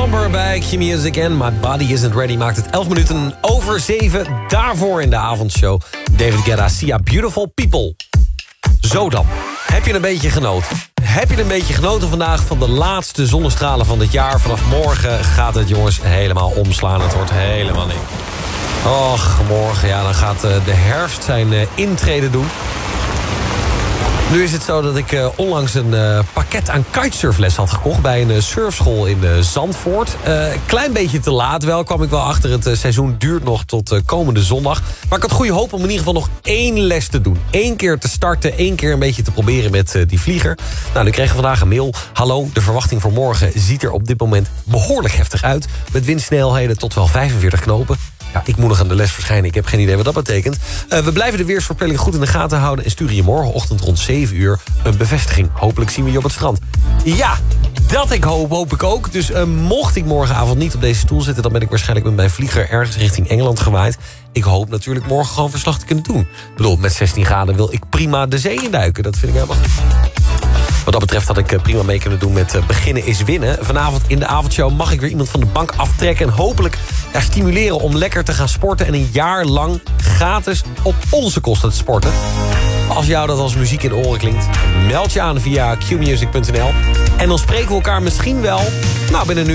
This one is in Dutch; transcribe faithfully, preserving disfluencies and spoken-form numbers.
Slumber bij Q-Music en My Body Isn't Ready maakt het elf minuten over zeven. Daarvoor in de avondshow David Guetta, Sia, Beautiful People. Zo dan, heb je een beetje genoten? Heb je een beetje genoten vandaag van de laatste zonnestralen van dit jaar? Vanaf morgen gaat het, jongens, helemaal omslaan. Het wordt helemaal niks. Och, morgen, ja, dan gaat de herfst zijn intrede doen. Nu is het zo dat ik uh, onlangs een uh, pakket aan kitesurfles had gekocht... bij een uh, surfschool in uh, Zandvoort. Een uh, klein beetje te laat wel, kwam ik wel achter. Het uh, seizoen duurt nog tot uh, komende zondag. Maar ik had goede hoop om in ieder geval nog één les te doen. Eén keer te starten, één keer een beetje te proberen met uh, die vlieger. Nou, nu kregen we vandaag een mail. Hallo, de verwachting voor morgen ziet er op dit moment behoorlijk heftig uit. Met windsnelheden tot wel vijfenveertig knopen. Ja, ik moet nog aan de les verschijnen. Ik heb geen idee wat dat betekent. Uh, we blijven de weersvoorspelling goed in de gaten houden... en sturen je morgenochtend rond zeven uur een bevestiging. Hopelijk zien we je op het strand. Ja, dat ik hoop, hoop ik ook. Dus uh, mocht ik morgenavond niet op deze stoel zitten... dan ben ik waarschijnlijk met mijn vlieger ergens richting Engeland gewaaid. Ik hoop natuurlijk morgen gewoon verslag te kunnen doen. Ik bedoel, met zestien graden wil ik prima de zee induiken. Dat vind ik helemaal goed. Wat dat betreft had ik prima mee kunnen doen met Beginnen is Winnen. Vanavond in de avondshow mag ik weer iemand van de bank aftrekken... en hopelijk ja, stimuleren om lekker te gaan sporten... en een jaar lang gratis op onze kosten te sporten. Als jou dat als muziek in de oren klinkt, meld je aan via q music punt n l. En dan spreken we elkaar misschien wel... nou, binnen nu